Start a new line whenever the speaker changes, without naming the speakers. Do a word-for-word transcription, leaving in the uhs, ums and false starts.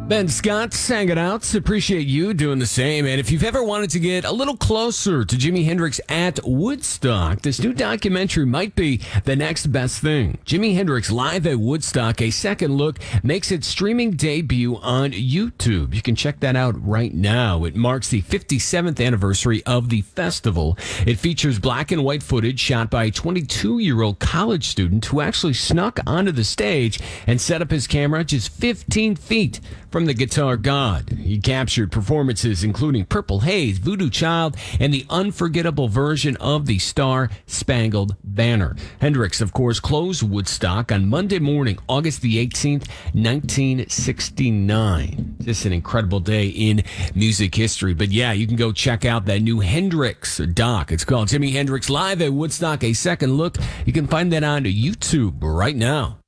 Ben Scott sang it out. Appreciate you doing the same. And if you've ever wanted to get a little closer to Jimi Hendrix at Woodstock, this new documentary might be the next best thing. Jimi Hendrix Live at Woodstock, a second look, makes its streaming debut on YouTube. You can check that out right now. It marks the fifty-seventh anniversary of the festival. It features black and white footage shot by a twenty-two-year-old college student who actually snuck onto the stage and set up his camera just fifteen feet from the guitar god. He captured performances including Purple Haze, Voodoo Child, and the unforgettable version of the Star Spangled Banner. Hendrix, of course, closed Woodstock on Monday morning, August the eighteenth, nineteen sixty-nine. Just an incredible day in music history. But yeah, you can go check out that new Hendrix doc. It's called Jimi Hendrix Live at Woodstock, a second look. You can find that on YouTube right now.